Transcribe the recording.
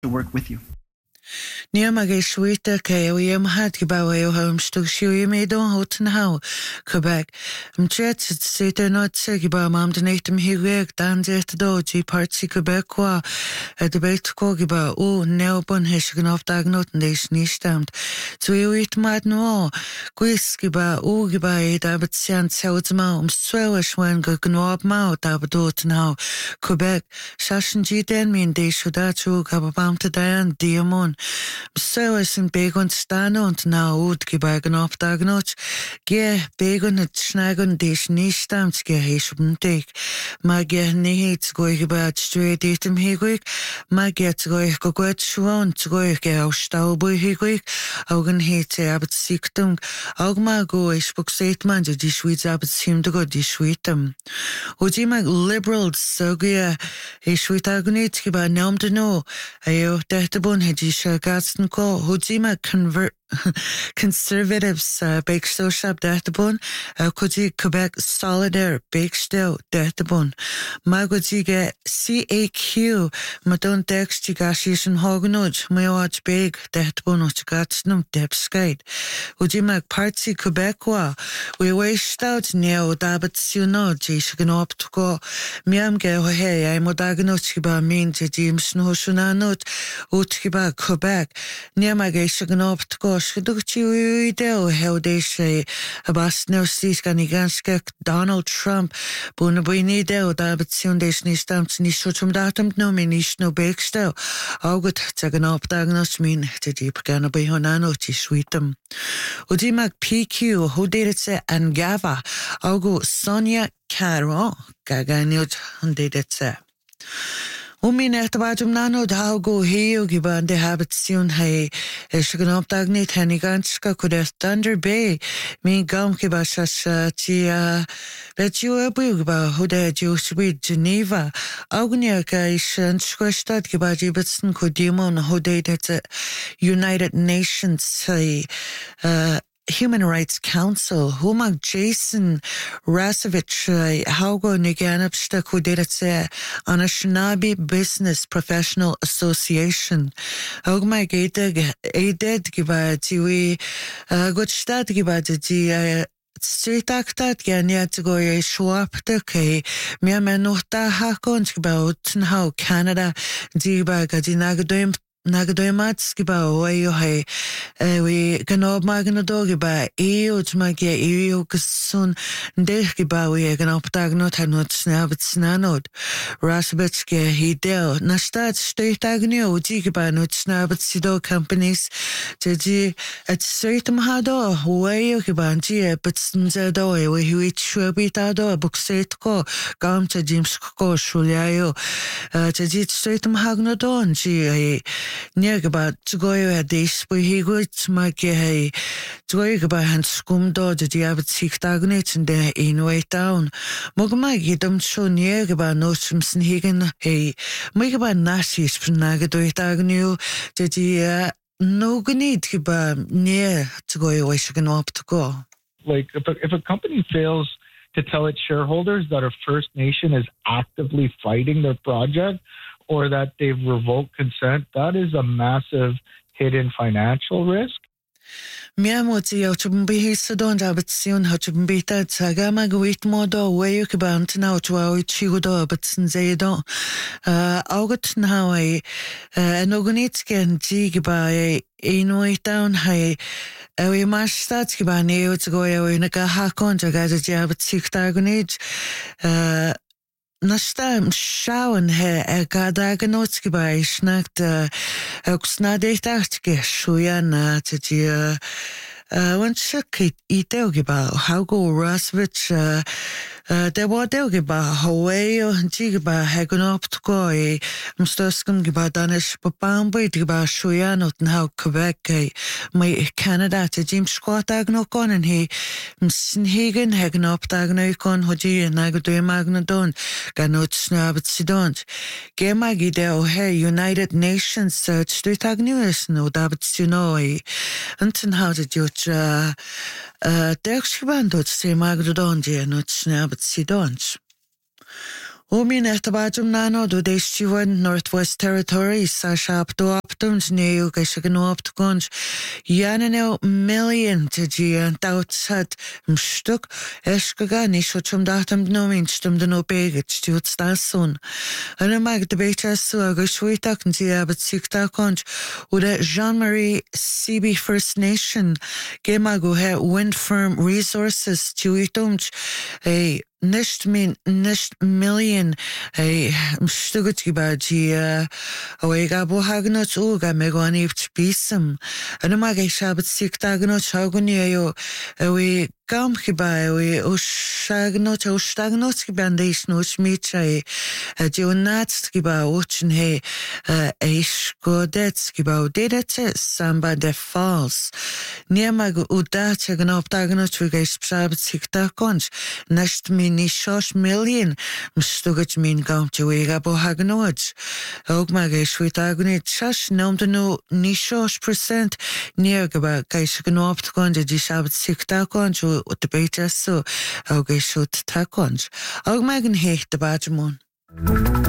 to work with you. Nia mag shuita ke o hat gibawe o home stu shui me don hoten hau Quebec. Chet sita not giba mam de netum hiweg dan zet do G party Quebecois debate ko giba o neobon hishgan of dagnot nation ni stammt. Zwi mad no gwis giba o giba dabat sian selzma swewish when gnob mau dabat doten hau Quebec. Shashin G den min de shudachu gabam to dan diamond. Sewis yn begon stano ond na oed gybagan opdagnot. Ge begon het snagon des nistamt ge hees op een teek. Maar ge niet gooi gebad street etem hegwik. Maar ge gooi gegwet schwoon gooi ge au stauboy hegwik. Augen heet ze abet ziektung. Aug maar gooi spok zeetman die schweiz abet simde go die schweitem. Oji mag liberals so ge he schweit agonit gebad naam de no. Ayo dechtebon het die Gadsden ko hojima conservatives bake still shop dechtebon koji Quebec solidaire bake still dechtebon magoji ge CAQ madon text gashishin hognoj mayoj big dechtebon och gatsnum depskait hojima party Quebecois we waste out neo dabat suno jishganop to miam ge ho hey I modagnot ba min james no shunanot utkiba Quebec near my gation up to gosh, you do how they say about no seas ganiganska Donald Trump, Bunabini do, David Sundays ni stamps ni shutum datum no minish no bake still. Augut tagan up dagnos mean to deep gana by honano ti sweetum. Udimak PQ, who did it say and Gava, Augu Sonia Caro, Gaganiot, who did it say. Min echt wat nano da go heo giban de habitación hai shigan opdagni taniganska kudes Thunder Bay min gam giba shasha tia bet you abu giba hude ju sweet Geneva augnia ga ishan squashtad giba jibitsen kodimon hude det United Nations say Human Rights Council, Humag Jason Rasovich, Haugo Niganapsta Kudiratse, Anashinabi Business Professional Association. Haugmag Eded Giba Tiwi Gutstad Giba di Streetaktat gania to go a swap the kay, Mia Menota Hakons Giba Utenhau, Canada, Diba Gadinagadum. Nagadoymats giba oyo hai we ganob magna dogiba utmagia kusun de giba we ganop dagnot hanot snabet snanod rasbetske hidel nastad steitagnio ujigiba not snabet sido companies jadi at certain hado way giba ji but nzedo we hui chubita do bukset ko gam to James ko shulyayo jadi certain hagno don ji Niergaba Tsugoyo had this, but he would make a Tsugoyaba and scum dodge the Abbot Sikh Dagnets and the in way down. Mogmagi don't show Niergaba no Simpson Higan, hey, Megaba Nashis from Nagadoy Dagnu, the no need giba near Tsugoyo Wishagan up to go. Like if a company fails to tell its shareholders that a First Nation is actively fighting their project, or that they've revoked consent, that is a massive hidden financial risk. Miamoti Ochumbi Sudon Abitsion Hochumbita Sagama Gwit Modo, where you can't now to our Chigodo, but Zedo Augot now a Nogonitskan Jigiba Inuit down high. We must start Gibani to go in a Hakon to get a job at 6 dagonage. Nastam schauen he gadaganotski bei schnackt oxnadechtachtige schuyan tji want shakit iteogiba how go rasvich there was deogiba Hawaii jigiba hagon up to go mstoskum giba danish papambo giba schuyan und how Quebec my Canada to Jim Scott agnokon and he msnhagen hagon up dagnokon hoji nagodoy magnadon ganot snabet sidont gemagi de hey United Nations street agnues no dabat sunoi unten how did you Derksgebandot se magdodonje not snabet sidont Omin etabajum nano do destiwan Northwest Territories sa shap do optums neu gaishagan optgunj yananel million te gian dautsad mstuk eskaga nishochum datum nomin stum de no beget stiut stasun. Ana mag de bechasu agashwitak nziabat sikta konj uda Jean-Marie CB First Nation gemagu he wind firm resources tuitumj nicht million mstugut gibaji awega bo hagnot uga megoni bisum ana magay shabat siktagnot shaguni ayo we gam giba we ushagnot ustagnot gibandis no smitchai jonats giba uchn he eish godets giba dedet samba de falls niemag udat gnop tagnot we gais shabat siktakons nicht ni shosh million mstugut min gam tuega bo hagnot og magay shwitagnit shash nomdano ni shosh percent niergaba gais gnop tkonde di shabat siktakons ut beter so og shut takons og magen hecht de bajmon